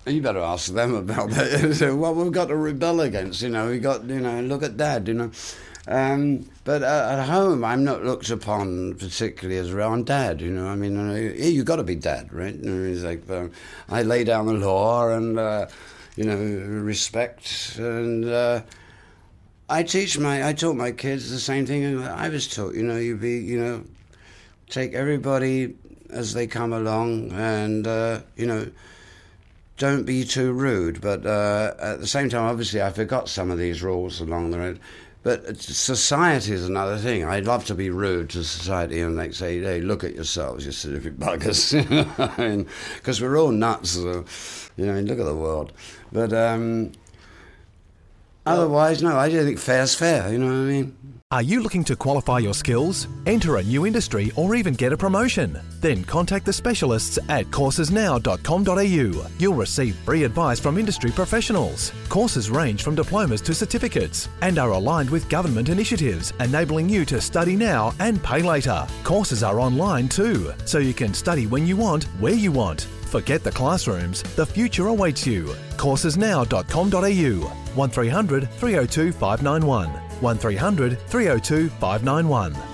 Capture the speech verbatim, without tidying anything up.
You better ask them about that. So, what we've got to rebel against, you know. We got, you know, look at Dad, you know. Um, but uh, at home, I'm not looked upon particularly as around Dad, you know. I mean, uh, yeah, you got to be Dad, right? You know, he's like, uh, I lay down the law and, uh, you know, respect, and uh, I teach my, I taught my kids the same thing I was taught. You know, you be, you know, take everybody as they come along, and uh, you know. Don't be too rude, but uh, at the same time, obviously, I forgot some of these rules along the road. But society is another thing. I'd love to be rude to society and they say, hey, look at yourselves, you silly buggers. Because we're all nuts, so, you know, look at the world. But um, otherwise, no, I don't think fair's fair, you know what I mean? Are you looking to qualify your skills, enter a new industry, or even get a promotion? Then contact the specialists at courses now dot com dot a u. You'll receive free advice from industry professionals. Courses range from diplomas to certificates and are aligned with government initiatives, enabling you to study now and pay later. Courses are online too, so you can study when you want, where you want. Forget the classrooms, the future awaits you. courses now dot com dot a u. one three hundred, three oh two, five nine one. one three hundred, three oh two, five nine one.